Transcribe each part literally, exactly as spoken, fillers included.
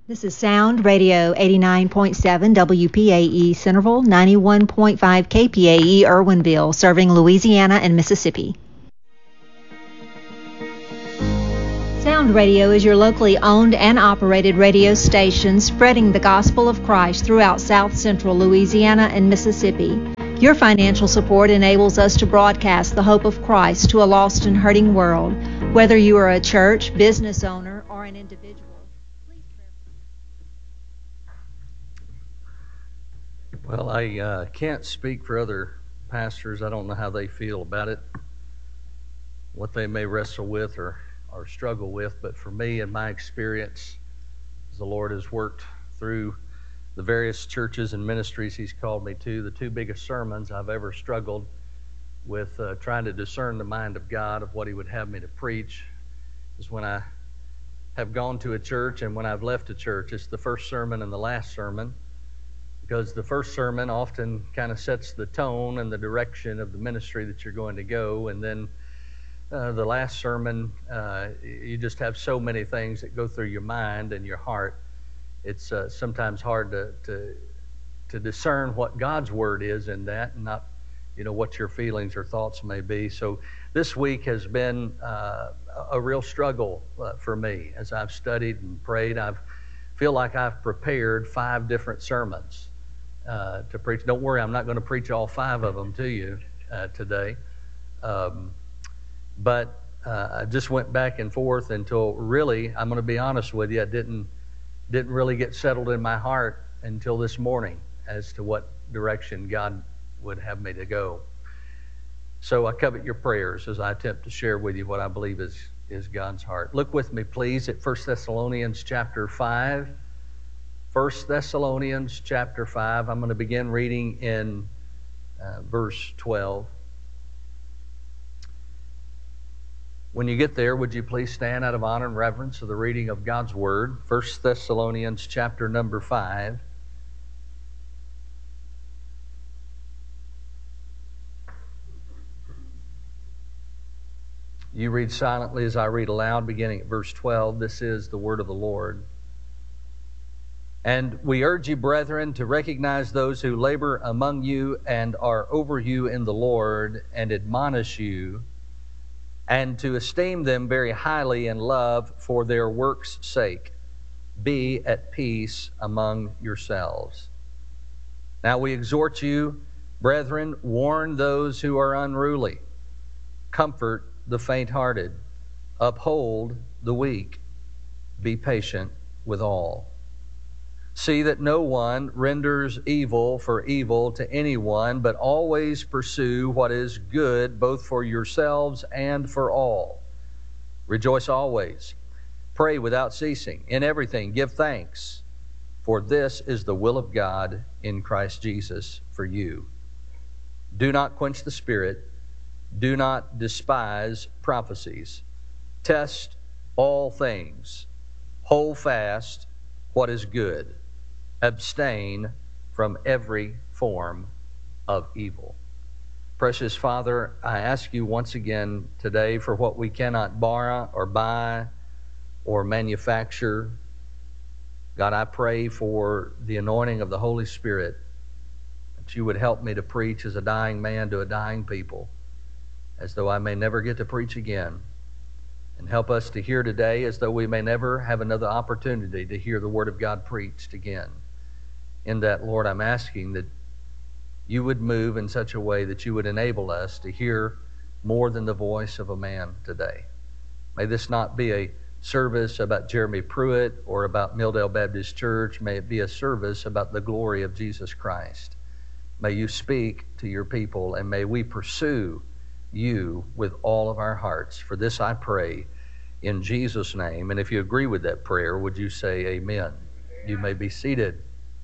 This is Sound Radio eighty-nine point seven W P A E Centerville, ninety-one point five K P A E Irwinville, serving Louisiana and Mississippi. Sound Radio is your locally owned and operated radio station spreading the gospel of Christ throughout South Central Louisiana and Mississippi. Your financial support enables us to broadcast the hope of Christ to a lost and hurting world. Whether you are a church, business owner, or an individual. Well, I uh, can't speak for other pastors. I don't know how they feel about it, what they may wrestle with or, or struggle with. But for me, in my experience, as the Lord has worked through the various churches and ministries He's called me to, the two biggest sermons I've ever struggled with uh, trying to discern the mind of God of what He would have me to preach is when I have gone to a church and when I've left a church. It's the first sermon and the last sermon. Because the first sermon often kind of sets the tone and the direction of the ministry that you're going to go. And then uh, the last sermon, uh, you just have so many things that go through your mind and your heart. It's uh, sometimes hard to, to to discern what God's word is in that and not, you know, what your feelings or thoughts may be. So this week has been uh, a real struggle uh, for me as I've studied and prayed. I feel like I've prepared five different sermons Uh, to preach. Don't worry, I'm not going to preach all five of them to you uh, today. Um, but uh, I just went back and forth until really, I'm going to be honest with you, I didn't didn't really get settled in my heart until this morning as to what direction God would have me to go. So I covet your prayers as I attempt to share with you what I believe is, is God's heart. Look with me, please, at First Thessalonians chapter five. First Thessalonians chapter five. I'm going to begin reading in uh, verse twelve. When you get there, would you please stand out of honor and reverence of the reading of God's Word? First Thessalonians chapter number five. You read silently as I read aloud, beginning at verse twelve. This is the word of the Lord. And we urge you, brethren, to recognize those who labor among you and are over you in the Lord and admonish you, and to esteem them very highly in love for their work's sake. Be at peace among yourselves. Now we exhort you, brethren, warn those who are unruly, comfort the faint-hearted, uphold the weak, be patient with all. See that no one renders evil for evil to anyone, but always pursue what is good, both for yourselves and for all. Rejoice always. Pray without ceasing. In everything give thanks, for this is the will of God in Christ Jesus for you. Do not quench the Spirit. Do not despise prophecies. Test all things. Hold fast what is good. Abstain from every form of evil. Precious Father, I ask you once again today for what we cannot borrow or buy or manufacture. God, I pray for the anointing of the Holy Spirit, that you would help me to preach as a dying man to a dying people, as though I may never get to preach again. And help us to hear today as though we may never have another opportunity to hear the Word of God preached again. In that, Lord, I'm asking that you would move in such a way that you would enable us to hear more than the voice of a man today. May this not be a service about Jeremy Pruitt or about Milldale Baptist Church. May it be a service about the glory of Jesus Christ. May you speak to your people, and may we pursue you with all of our hearts. For this I pray in Jesus' name. And if you agree with that prayer, would you say amen? You may be seated.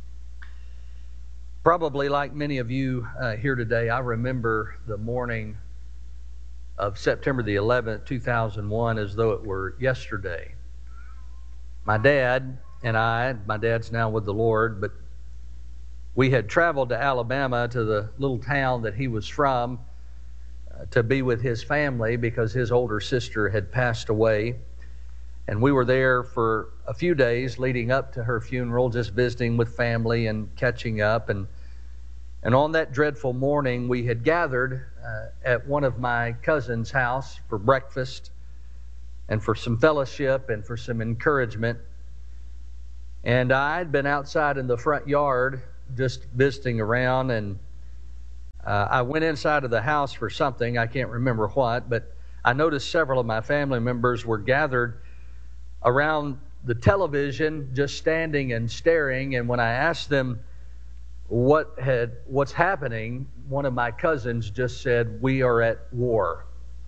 Probably like many of you uh, here today, I remember the morning of September the eleventh, two thousand one, as though it were yesterday. My dad and I, my dad's now with the Lord, but we had traveled to Alabama, to the little town that he was from, uh, to be with his family because his older sister had passed away. And we were there for a few days leading up to her funeral, just visiting with family and catching up. And and on that dreadful morning, we had gathered uh, at one of my cousin's house for breakfast and for some fellowship and for some encouragement. And I'd been outside in the front yard just visiting around, and uh, I went inside of the house for something. I can't remember what, but I noticed several of my family members were gathered around the television, just standing and staring. And when I asked them what had what's happening, one of my cousins just said, "We are at war."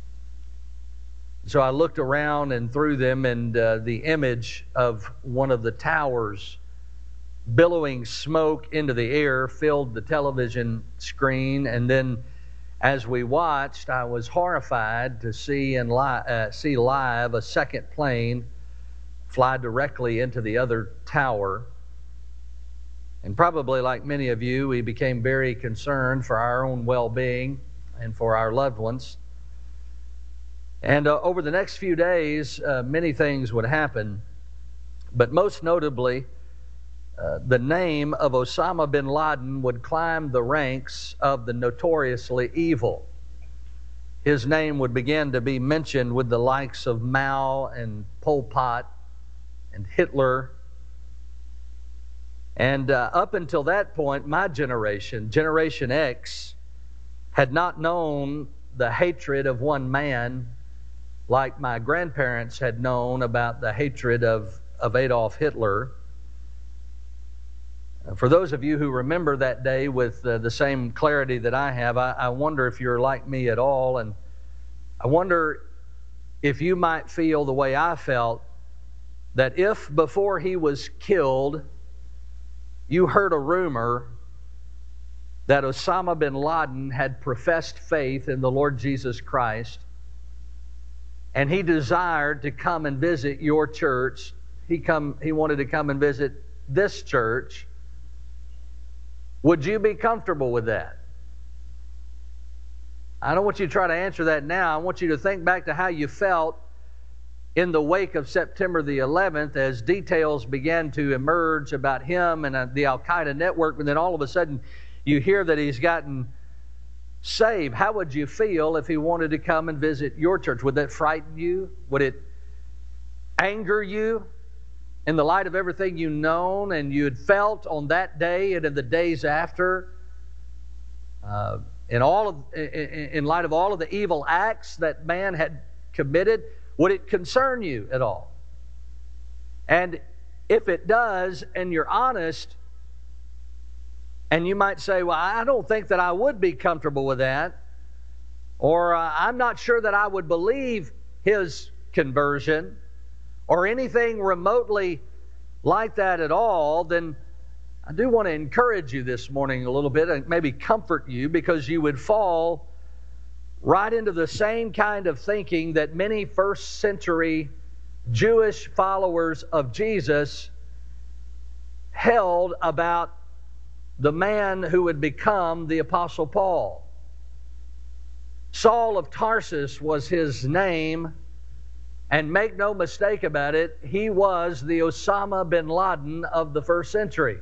So I looked around and through them, and uh, the image of one of the towers billowing smoke into the air filled the television screen. And then as we watched, I was horrified to see and li- uh, see live a second plane fly directly into the other tower. And probably like many of you, we became very concerned for our own well-being and for our loved ones. And uh, over the next few days, uh, many things would happen, but most notably, uh, the name of Osama bin Laden would climb the ranks of the notoriously evil. His name would begin to be mentioned with the likes of Mao and Pol Pot and Hitler. And uh, up until that point, my generation, Generation X, had not known the hatred of one man like my grandparents had known about the hatred of, of Adolf Hitler. Uh, for those of you who remember that day with uh, the same clarity that I have, I, I wonder if you're like me at all, and I wonder if you might feel the way I felt, that if before he was killed, you heard a rumor that Osama bin Laden had professed faith in the Lord Jesus Christ, and he desired to come and visit your church. He come. He wanted to come and visit this church. Would you be comfortable with that? I don't want you to try to answer that now. I want you to think back to how you felt in the wake of September the eleventh, as details began to emerge about him and uh, the Al-Qaeda network, and then all of a sudden you hear that he's gotten saved. How would you feel if he wanted to come and visit your church? Would that frighten you? Would it anger you in the light of everything you've known and you had felt on that day and in the days after? Uh, in all of, in, in light of all of the evil acts that man had committed, would it concern you at all? And if it does, and you're honest, and you might say, well, I don't think that I would be comfortable with that, or uh, I'm not sure that I would believe his conversion, or anything remotely like that at all, then I do want to encourage you this morning a little bit and maybe comfort you, because you would fall right into the same kind of thinking that many first century Jewish followers of Jesus held about the man who would become the Apostle Paul. Saul of Tarsus was his name, and make no mistake about it, he was the Osama bin Laden of the first century.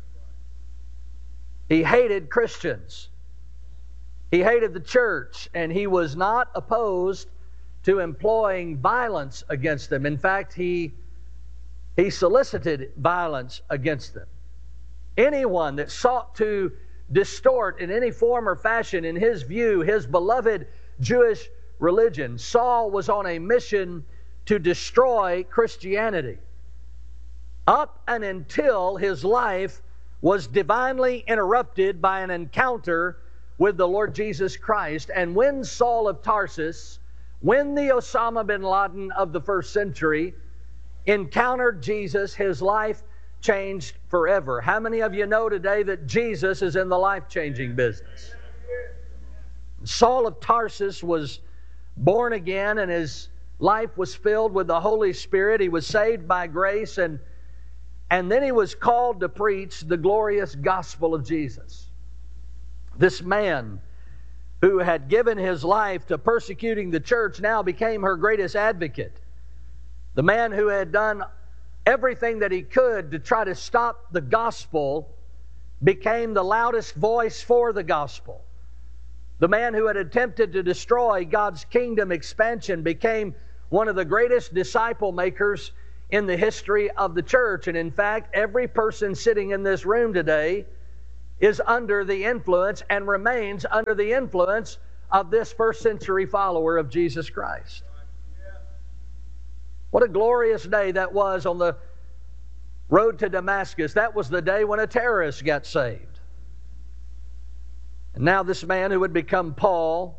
He hated Christians. He hated the church, and he was not opposed to employing violence against them. In fact, he, he solicited violence against them. Anyone that sought to distort in any form or fashion, in his view, his beloved Jewish religion. Saul was on a mission to destroy Christianity, up and until his life was divinely interrupted by an encounter with the Lord Jesus Christ. And when Saul of Tarsus, when the Osama bin Laden of the first century encountered Jesus, his life changed forever. How many of you know today that Jesus is in the life-changing business? Saul of Tarsus was born again, and his life was filled with the Holy Spirit. He was saved by grace, and, and then he was called to preach the glorious gospel of Jesus. This man who had given his life to persecuting the church now became her greatest advocate. The man who had done everything that he could to try to stop the gospel became the loudest voice for the gospel. The man who had attempted to destroy God's kingdom expansion became one of the greatest disciple makers in the history of the church. And in fact, every person sitting in this room today is under the influence and remains under the influence of this first century follower of Jesus Christ. What a glorious day that was on the road to Damascus. That was the day when a terrorist got saved. And now this man who would become Paul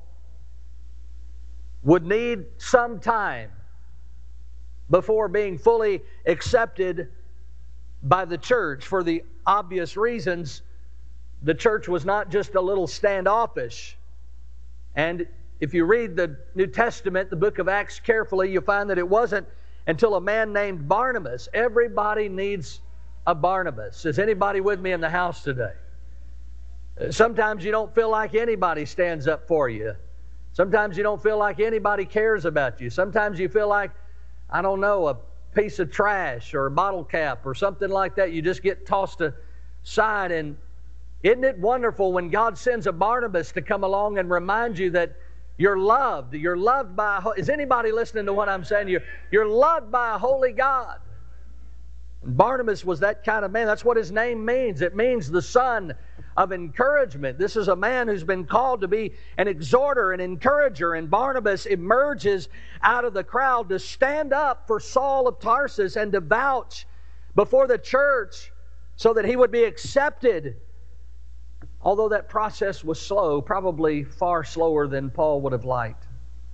would need some time before being fully accepted by the church. For the obvious reasons, the church was not just a little standoffish. And if you read the New Testament, the book of Acts carefully, you'll find that it wasn't until a man named Barnabas. Everybody needs a Barnabas. Is anybody with me in the house today? Sometimes you don't feel like anybody stands up for you. Sometimes you don't feel like anybody cares about you. Sometimes you feel like, I don't know, a piece of trash or a bottle cap or something like that. You just get tossed aside. And isn't it wonderful when God sends a Barnabas to come along and remind you that you're loved. You're loved by a, is anybody listening to what I'm saying? You're, you're loved by a holy God. And Barnabas was that kind of man. That's what his name means. It means the son of encouragement. This is a man who's been called to be an exhorter, an encourager. And Barnabas emerges out of the crowd to stand up for Saul of Tarsus and to vouch before the church so that he would be accepted. Although that process was slow, probably far slower than Paul would have liked.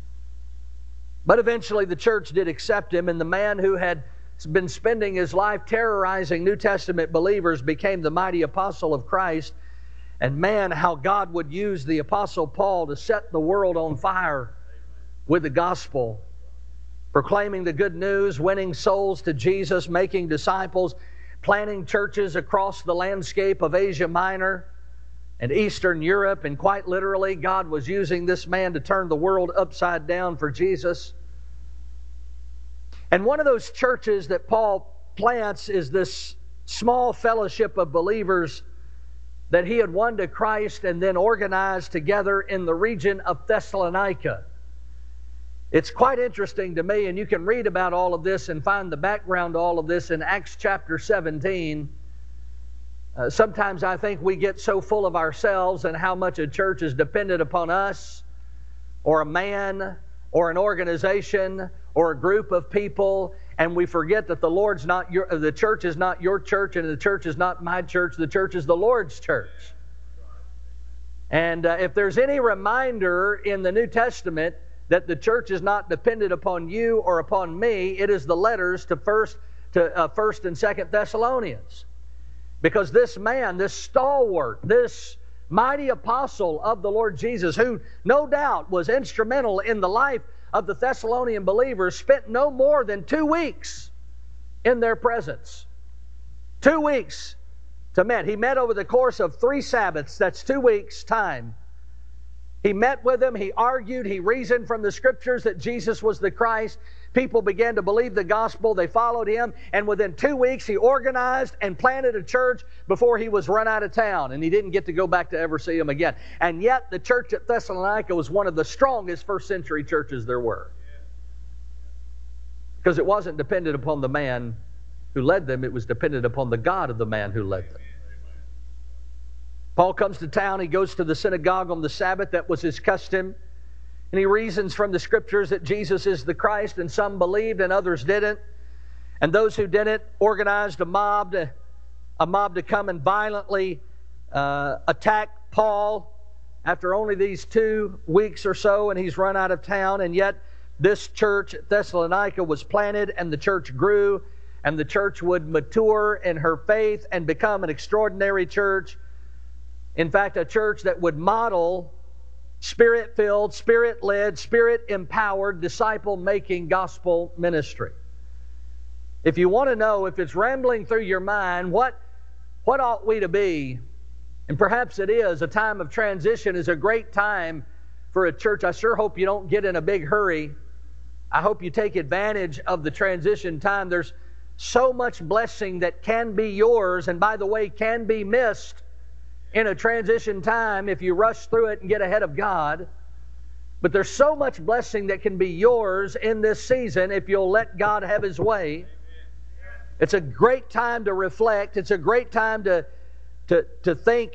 But eventually the church did accept him, and the man who had been spending his life terrorizing New Testament believers became the mighty apostle of Christ. And man, how God would use the apostle Paul to set the world on fire with the gospel, proclaiming the good news, winning souls to Jesus, making disciples, planting churches across the landscape of Asia Minor and Eastern Europe. And quite literally, God was using this man to turn the world upside down for Jesus. And one of those churches that Paul plants is this small fellowship of believers that he had won to Christ and then organized together in the region of Thessalonica. It's quite interesting to me, and you can read about all of this and find the background to all of this in Acts chapter seventeen. Uh, sometimes I think we get so full of ourselves and how much a church is dependent upon us or a man or an organization or a group of people, and we forget that the Lord's not your, the church is not your church, and the church is not my church. The church is the Lord's church. And uh, if there's any reminder in the New Testament that the church is not dependent upon you or upon me, it is the letters to First to uh, First and Second Thessalonians. Because this man, this stalwart, this mighty apostle of the Lord Jesus, who no doubt was instrumental in the life of the Thessalonian believers, spent no more than two weeks in their presence. Two weeks to meet. He met over the course of three Sabbaths. That's two weeks' time. He met with them. He argued. He reasoned from the Scriptures that Jesus was the Christ. People began to believe the gospel. They followed him. And within two weeks, he organized and planted a church before he was run out of town. And he didn't get to go back to ever see him again. And yet, the church at Thessalonica was one of the strongest first century churches there were. Because it wasn't dependent upon the man who led them. It was dependent upon the God of the man who led them. Paul comes to town. He goes to the synagogue on the Sabbath. That was his custom. And he reasons from the Scriptures that Jesus is the Christ, and some believed and others didn't. And those who didn't organized a mob to, a mob to come and violently uh, attack Paul after only these two weeks or so, and he's run out of town. And yet this church at Thessalonica was planted, and the church grew, and the church would mature in her faith and become an extraordinary church. In fact, a church that would model Spirit-filled, Spirit-led, Spirit-empowered, disciple-making gospel ministry. If you want to know, if it's rambling through your mind, what, what ought we to be? And perhaps it is. A time of transition is a great time for a church. I sure hope you don't get in a big hurry I hope you take advantage of the transition time. There's so much blessing that can be yours, and by the way, can be missed in a transition time if you rush through it and get ahead of God. But there's so much blessing that can be yours in this season if you'll let God have His way. It's a great time to reflect. It's a great time to, to, to think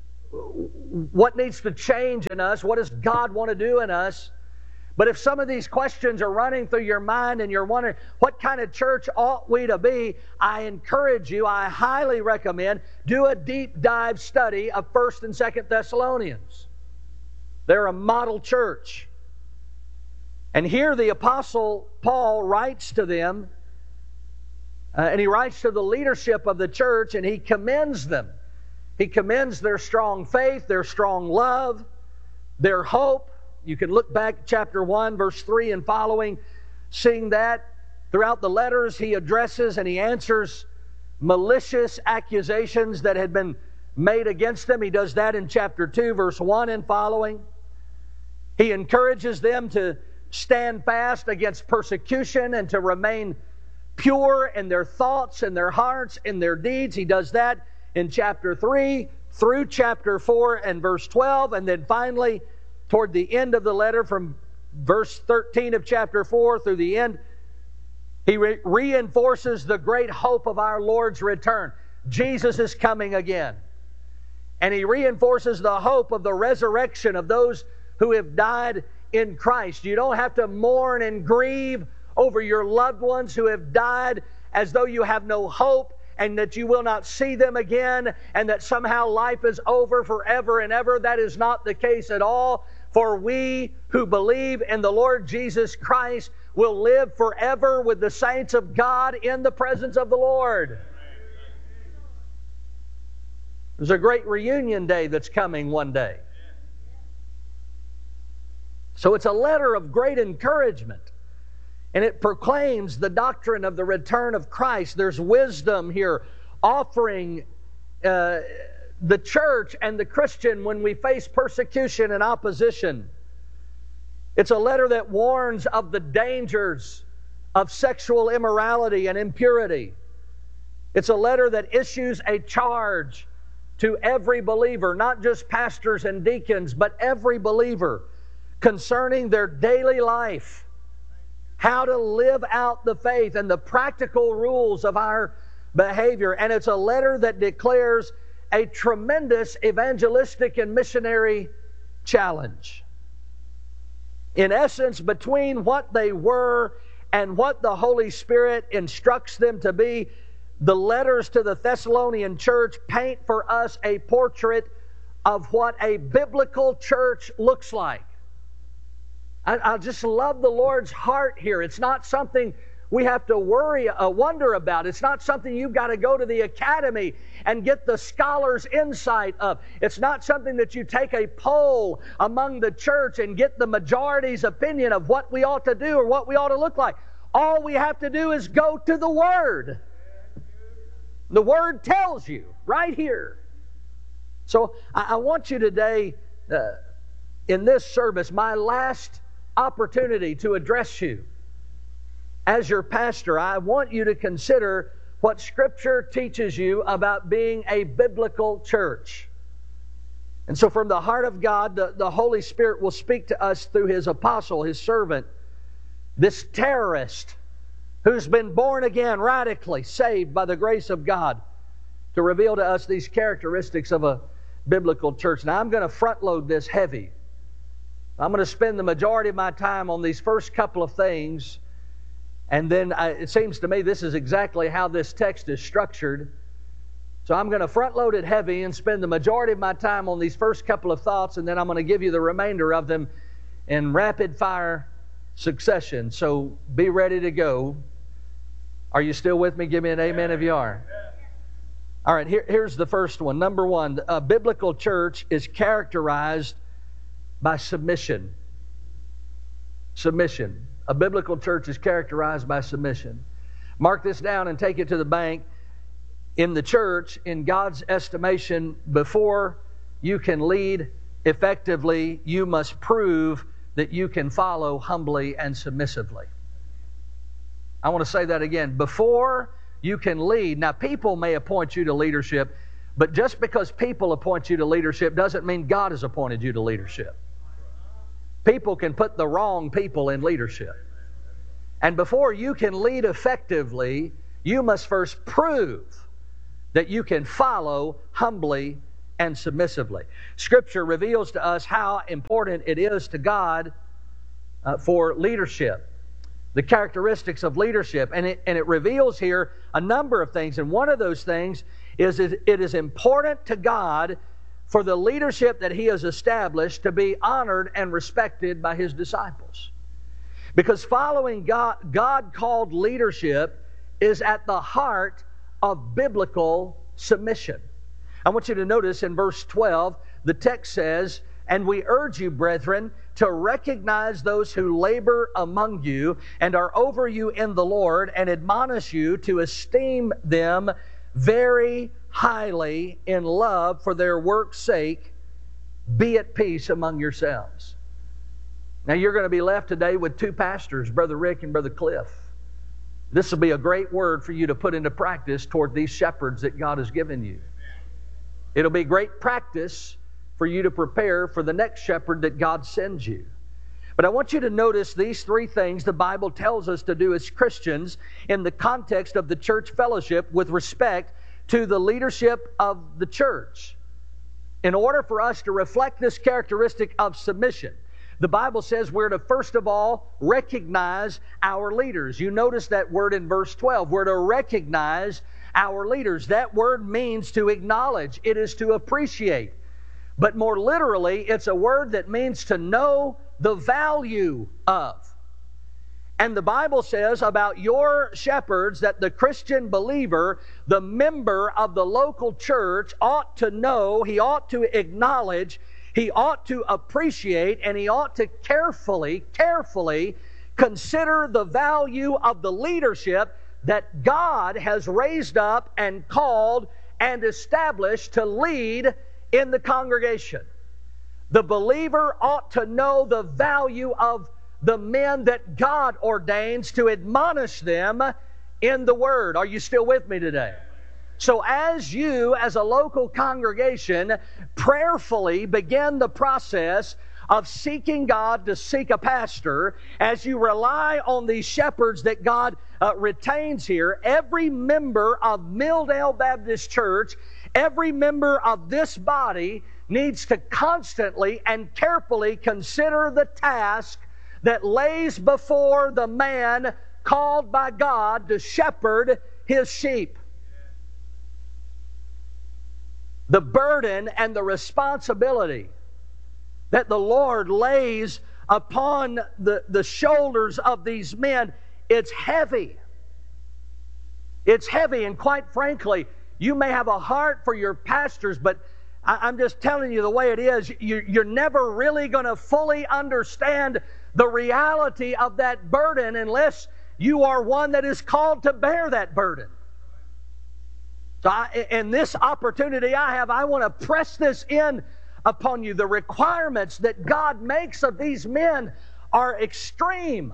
what needs to change in us. What does God want to do in us? But if some of these questions are running through your mind and you're wondering, what kind of church ought we to be? I encourage you, I highly recommend, do a deep dive study of First and Second Thessalonians. They're a model church. And here the Apostle Paul writes to them, uh, and he writes to the leadership of the church, and he commends them. He commends their strong faith, their strong love, their hope. You can look back at chapter one, verse three and following, seeing that. Throughout the letters, he addresses and he answers malicious accusations that had been made against them. He does that in chapter two, verse one and following. He encourages them to stand fast against persecution and to remain pure in their thoughts and their hearts and their deeds. He does that in chapter three through chapter four and verse twelve. And then finally, toward the end of the letter, from verse thirteen of chapter four through the end, he re- reinforces the great hope of our Lord's return. Jesus is coming again. And he reinforces the hope of the resurrection of those who have died in Christ. You don't have to mourn and grieve over your loved ones who have died as though you have no hope and that you will not see them again and that somehow life is over forever and ever. That is not the case at all. For we who believe in the Lord Jesus Christ will live forever with the saints of God in the presence of the Lord. There's a great reunion day that's coming one day. So it's a letter of great encouragement. And it proclaims the doctrine of the return of Christ. There's wisdom here offering uh, the church and the Christian when we face persecution and opposition. It's a letter that warns of the dangers of sexual immorality and impurity. It's a letter that issues a charge to every believer, not just pastors and deacons, but every believer, concerning their daily life, how to live out the faith and the practical rules of our behavior. And it's a letter that declares a tremendous evangelistic and missionary challenge. In essence, between what they were and what the Holy Spirit instructs them to be, the letters to the Thessalonian church paint for us a portrait of what a biblical church looks like. I, I just love the Lord's heart here. It's not something we have to worry, uh, wonder about. It's not something you've got to go to the academy and get the scholar's insight of. It's not something that you take a poll among the church and get the majority's opinion of what we ought to do or what we ought to look like. All we have to do is go to the Word. The Word tells you right here. So I, I want you today, uh, in this service, my last opportunity to address you as your pastor, I want you to consider what Scripture teaches you about being a biblical church. And so from the heart of God, the, the Holy Spirit will speak to us through His apostle, His servant, this terrorist who's been born again, radically saved by the grace of God, to reveal to us these characteristics of a biblical church. Now, I'm going to front load this heavy. I'm going to spend the majority of my time on these first couple of things, and then I, it seems to me this is exactly how this text is structured. So I'm going to front load it heavy and spend the majority of my time on these first couple of thoughts, and then I'm going to give you the remainder of them in rapid fire succession. So be ready to go. Are you still with me? Give me an amen if you are. All right, here, here's the first one. Number one, a biblical church is characterized by submission. Submission. A biblical church is characterized by submission. Mark this down and take it to the bank. In the church, in God's estimation, before you can lead effectively, you must prove that you can follow humbly and submissively. I want to say that again. Before you can lead, now people may appoint you to leadership, but just because people appoint you to leadership doesn't mean God has appointed you to leadership. People can put the wrong people in leadership. And before you can lead effectively, you must first prove that you can follow humbly and submissively. Scripture reveals to us how important it is to God uh, for leadership, the characteristics of leadership. And it, and it reveals here a number of things. And one of those things is it, it is important to God for the leadership that He has established to be honored and respected by His disciples. Because following God, God-called leadership is at the heart of biblical submission. I want you to notice in verse twelve, the text says, "And we urge you, brethren, to recognize those who labor among you and are over you in the Lord, and admonish you to esteem them very highly in love for their work's sake. Be at peace among yourselves." Now you're going to be left today with two pastors, Brother Rick and Brother Cliff. This will be a great word for you to put into practice toward these shepherds that God has given you. It'll be great practice for you to prepare for the next shepherd that God sends you. But I want you to notice these three things the Bible tells us to do as Christians in the context of the church fellowship with respect to the leadership of the church. In order for us to reflect this characteristic of submission, the Bible says we're to first of all recognize our leaders. You notice that word in verse twelve. We're to recognize our leaders. That word means to acknowledge. It is to appreciate. But more literally, it's a word that means to know the value of. And the Bible says about your shepherds that the Christian believer, the member of the local church, ought to know, he ought to acknowledge, he ought to appreciate, and he ought to carefully, carefully consider the value of the leadership that God has raised up and called and established to lead in the congregation. The believer ought to know the value of the men that God ordains to admonish them in the Word. Are you still with me today? So as you, as a local congregation, prayerfully begin the process of seeking God to seek a pastor, as you rely on these shepherds that God uh, retains here, every member of Milldale Baptist Church, every member of this body needs to constantly and carefully consider the task that lays before the man called by God to shepherd His sheep. The burden and the responsibility that the Lord lays upon the, the shoulders of these men, it's heavy. It's heavy, and quite frankly, you may have a heart for your pastors, but I, I'm just telling you the way it is. You, you're never really going to fully understand the reality of that burden unless you are one that is called to bear that burden. So I, in this opportunity I have, I want to press this in upon you. The requirements that God makes of these men are extreme.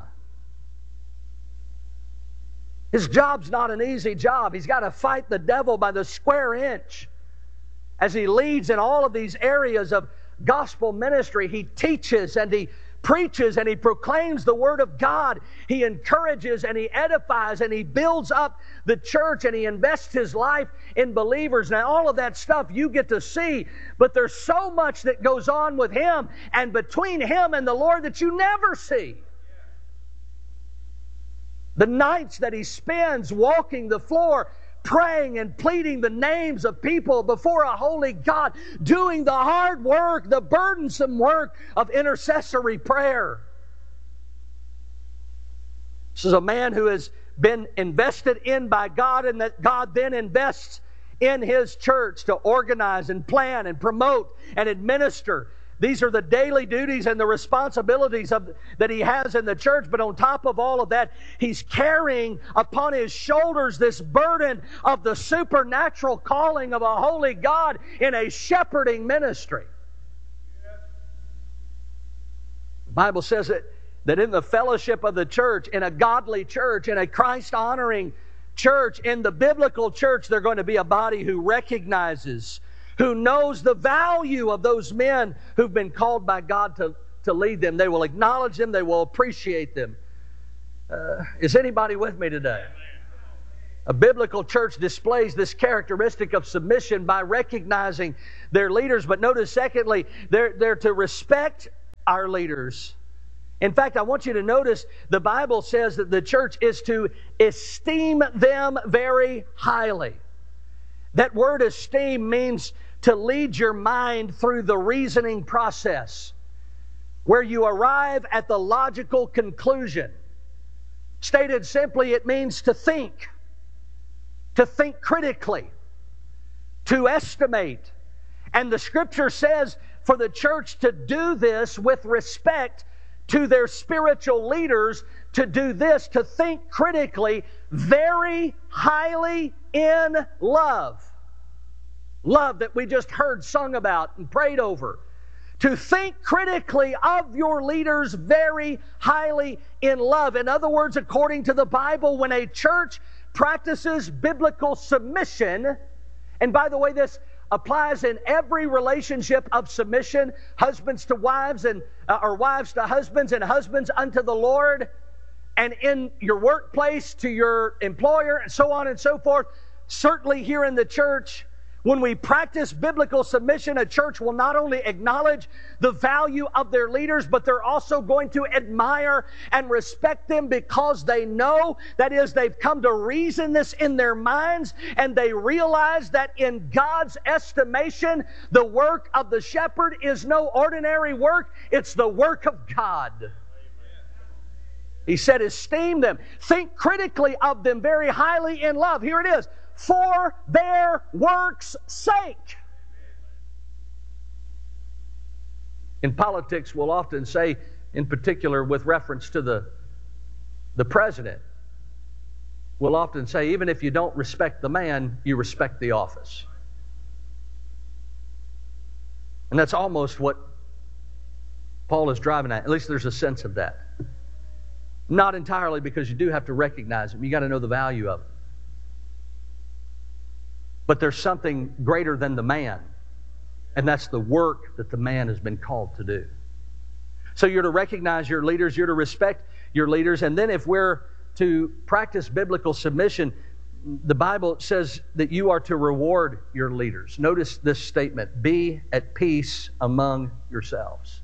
His job's not an easy job. He's got to fight the devil by the square inch. As he leads in all of these areas of gospel ministry, he teaches and he preaches and he proclaims the Word of God. He encourages and he edifies and he builds up the church and he invests his life in believers. Now all of that stuff you get to see, but there's so much that goes on with him and between him and the Lord that you never see. The nights that he spends walking the floor, praying and pleading the names of people before a holy God, doing the hard work, the burdensome work of intercessory prayer. This is a man who has been invested in by God, and that God then invests in His church to organize and plan and promote and administer. These are the daily duties and the responsibilities of, that he has in the church. But on top of all of that, he's carrying upon his shoulders this burden of the supernatural calling of a holy God in a shepherding ministry. The Bible says that that in the fellowship of the church, in a godly church, in a Christ-honoring church, in the biblical church, they're going to be a body who recognizes, who knows the value of those men who've been called by God to, to lead them. They will acknowledge them. They will appreciate them. Uh, is anybody with me today? A biblical church displays this characteristic of submission by recognizing their leaders. But notice, secondly, they're, they're to respect our leaders. In fact, I want you to notice the Bible says that the church is to esteem them very highly. That word esteem means to lead your mind through the reasoning process, where you arrive at the logical conclusion. Stated simply, it means to think, to think critically, to estimate. And the Scripture says for the church to do this with respect to their spiritual leaders, to do this, to think critically, very highly in love. Love that we just heard sung about and prayed over. To think critically of your leaders very highly in love. In other words, according to the Bible, when a church practices biblical submission, and by the way, this applies in every relationship of submission, husbands to wives, and uh, or wives to husbands, and husbands unto the Lord, and in your workplace to your employer, and so on and so forth. Certainly here in the church, when we practice biblical submission, a church will not only acknowledge the value of their leaders, but they're also going to admire and respect them because they know, that is, they've come to reason this in their minds, and they realize that in God's estimation, the work of the shepherd is no ordinary work. It's the work of God. He said, esteem them. Think critically of them very highly in love. Here it is. For their work's sake. In politics, we'll often say, in particular with reference to the, the president, we'll often say, even if you don't respect the man, you respect the office. And that's almost what Paul is driving at. At least there's a sense of that. Not entirely, because you do have to recognize him. You got to know the value of it. But there's something greater than the man, and that's the work that the man has been called to do. So you're to recognize your leaders, you're to respect your leaders, and then if we're to practice biblical submission, the Bible says that you are to reward your leaders. Notice this statement, be at peace among yourselves.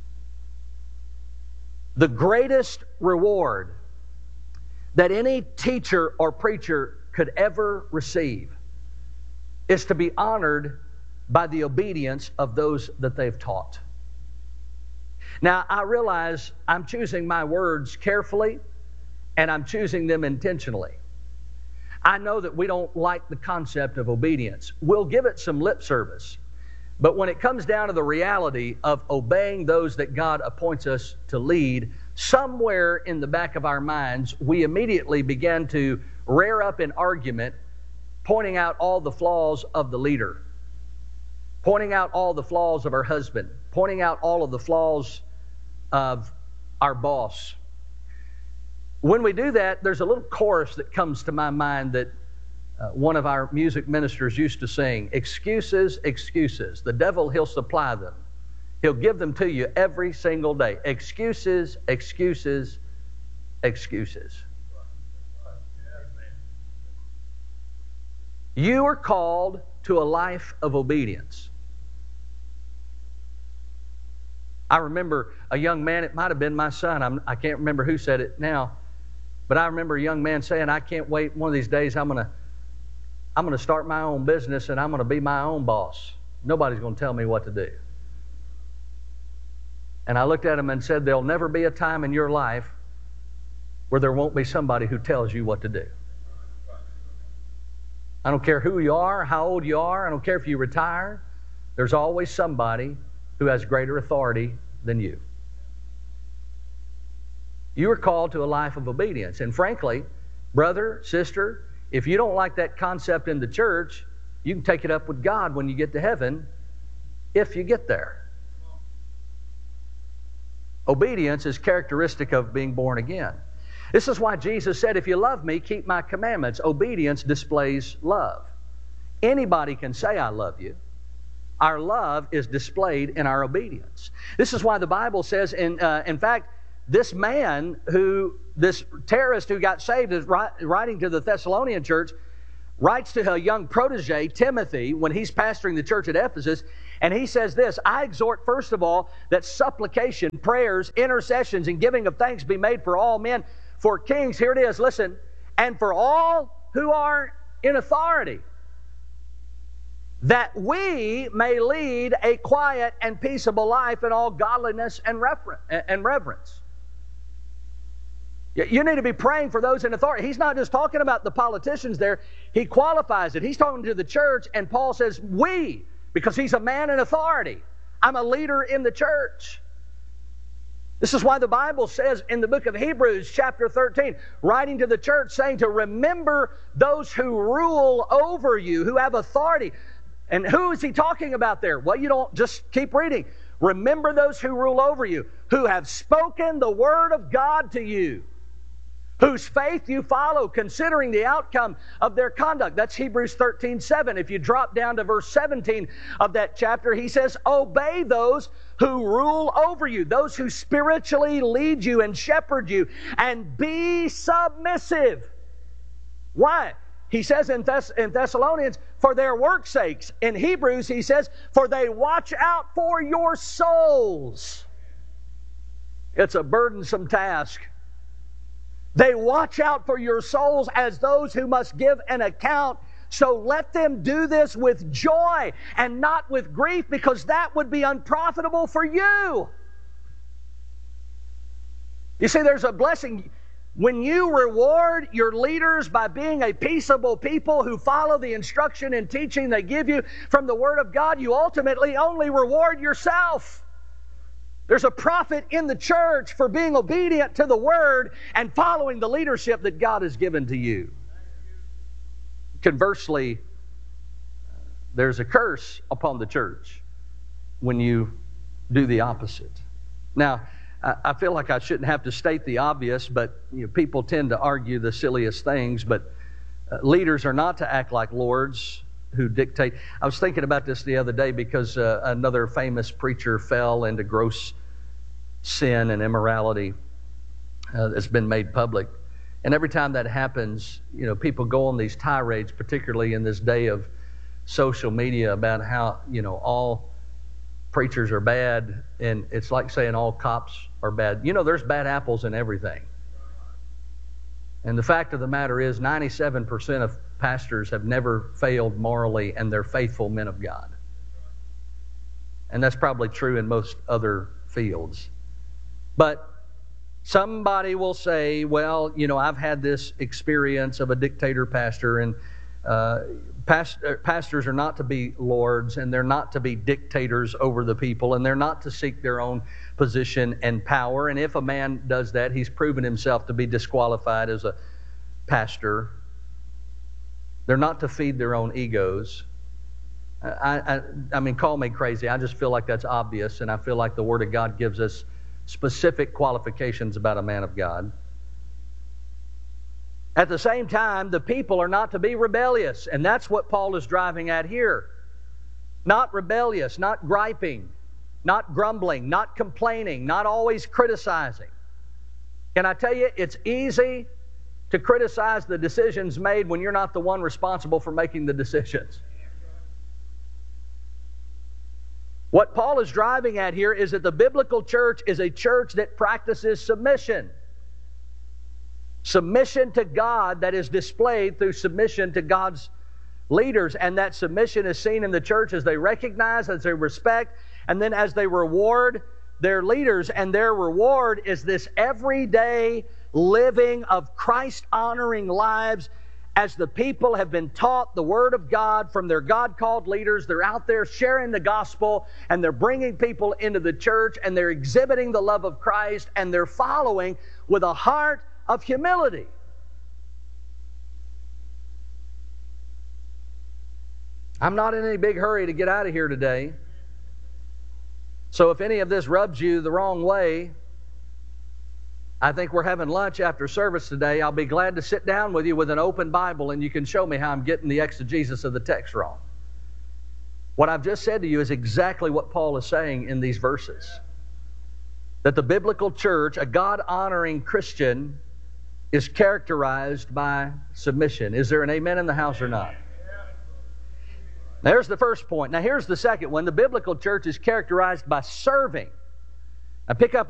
The greatest reward that any teacher or preacher could ever receive is to be honored by the obedience of those that they've taught. Now, I realize I'm choosing my words carefully, and I'm choosing them intentionally. I know that we don't like the concept of obedience. We'll give it some lip service. But when it comes down to the reality of obeying those that God appoints us to lead, somewhere in the back of our minds, we immediately begin to rear up an argument pointing out all the flaws of the leader, pointing out all the flaws of our husband, pointing out all of the flaws of our boss. When we do that, there's a little chorus that comes to my mind that uh, one of our music ministers used to sing. Excuses, excuses. The devil, he'll supply them. He'll give them to you every single day. Excuses, excuses, excuses. You are called to a life of obedience. I remember a young man, it might have been my son, I'm, I can't remember who said it now, but I remember a young man saying, I can't wait, one of these days I'm going to I'm going to start my own business and I'm going to be my own boss. Nobody's going to tell me what to do. And I looked at him and said, there'll never be a time in your life where there won't be somebody who tells you what to do. I don't care who you are, how old you are. I don't care if you retire. There's always somebody who has greater authority than you. You are called to a life of obedience. And frankly, brother, sister, if you don't like that concept in the church, you can take it up with God when you get to heaven, if you get there. Obedience is characteristic of being born again. This is why Jesus said, if you love me, keep my commandments. Obedience displays love. Anybody can say, I love you. Our love is displayed in our obedience. This is why the Bible says, in, uh, in fact, this man who, this terrorist who got saved is writing to the Thessalonian church, writes to a young protege, Timothy, when he's pastoring the church at Ephesus, and he says this, I exhort first of all that supplication, prayers, intercessions, and giving of thanks be made for all men, for kings, here it is, listen, and for all who are in authority, that we may lead a quiet and peaceable life in all godliness and reverence. You need to be praying for those in authority. He's not just talking about the politicians there. He qualifies it. He's talking to the church, and Paul says, we, because he's a man in authority. I'm a leader in the church. This is why the Bible says in the book of Hebrews, chapter thirteen, writing to the church, saying to remember those who rule over you, who have authority. And who is he talking about there? Well, you don't just keep reading. Remember those who rule over you, who have spoken the word of God to you, whose faith you follow, considering the outcome of their conduct. That's Hebrews thirteen seven. If you drop down to verse seventeen of that chapter, he says, obey those who rule over you, those who spiritually lead you and shepherd you, and be submissive. Why? He says in, Thess- in Thessalonians, for their work's sakes. In Hebrews, he says, for they watch out for your souls. It's a burdensome task. They watch out for your souls as those who must give an account. So let them do this with joy and not with grief, because that would be unprofitable for you. You see, there's a blessing. When you reward your leaders by being a peaceable people who follow the instruction and teaching they give you from the Word of God, you ultimately only reward yourself. There's a profit in the church for being obedient to the Word and following the leadership that God has given to you. Conversely, there's a curse upon the church when you do the opposite. Now, I feel like I shouldn't have to state the obvious, but you know, people tend to argue the silliest things, but uh, leaders are not to act like lords who dictate. I was thinking about this the other day because uh, another famous preacher fell into gross sin and immorality uh, that's been made public. And every time that happens, you know, people go on these tirades, particularly in this day of social media, about how, you know, all preachers are bad, and it's like saying all cops are bad. You know, there's bad apples in everything. And the fact of the matter is, ninety-seven percent of pastors have never failed morally, and they're faithful men of God. And that's probably true in most other fields. But somebody will say, well, you know, I've had this experience of a dictator pastor, and uh, past, uh, pastors are not to be lords, and they're not to be dictators over the people, and they're not to seek their own position and power. And if a man does that, he's proven himself to be disqualified as a pastor. They're not to feed their own egos. I, I, I mean, call me crazy. I just feel like that's obvious, and I feel like the Word of God gives us specific qualifications about a man of God. At the same time, the people are not to be rebellious, and that's what Paul is driving at here. Not rebellious, not griping, not grumbling, not complaining, not always criticizing. Can I tell you, it's easy to criticize the decisions made when you're not the one responsible for making the decisions. What Paul is driving at here is that the biblical church is a church that practices submission. Submission to God that is displayed through submission to God's leaders. And that submission is seen in the church as they recognize, as they respect, and then as they reward their leaders. And their reward is this everyday living of Christ-honoring lives. As the people have been taught the Word of God from their God-called leaders, they're out there sharing the gospel, and they're bringing people into the church, and they're exhibiting the love of Christ, and they're following with a heart of humility. I'm not in any big hurry to get out of here today. So if any of this rubs you the wrong way, I think we're having lunch after service today. I'll be glad to sit down with you with an open Bible and you can show me how I'm getting the exegesis of the text wrong. What I've just said to you is exactly what Paul is saying in these verses. That the biblical church, a God-honoring Christian, is characterized by submission. Is there an amen in the house or not? There's the first point. Now here's the second one. The biblical church is characterized by serving. Now pick up